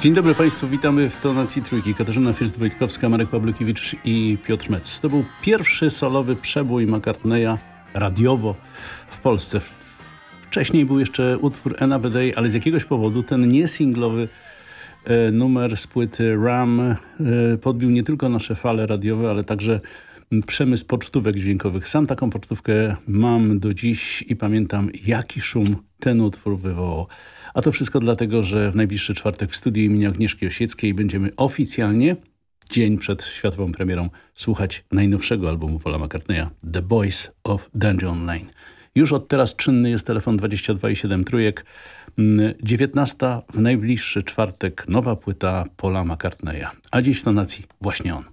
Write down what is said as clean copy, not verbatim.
Dzień dobry Państwu, witamy w Tonacji Trójki. Katarzyna First-Wojtkowska, Marek Pawlukiewicz i Piotr Metz. To był pierwszy solowy przebój McCartneya radiowo w Polsce. Wcześniej był jeszcze utwór Another Day, ale z jakiegoś powodu ten niesinglowy numer z płyty Ram podbił nie tylko nasze fale radiowe, ale także przemysł pocztówek dźwiękowych. Sam taką pocztówkę mam do dziś i pamiętam, jaki szum ten utwór wywołał. A to wszystko dlatego, że w najbliższy czwartek w studiu imienia Agnieszki Osieckiej będziemy oficjalnie, dzień przed światową premierą, słuchać najnowszego albumu Paula McCartneya, The Boys of Dungeon Lane. Już od teraz czynny jest telefon 22,7 trójek. 19 w najbliższy czwartek nowa płyta Paula McCartneya. A dziś w tonacji właśnie on.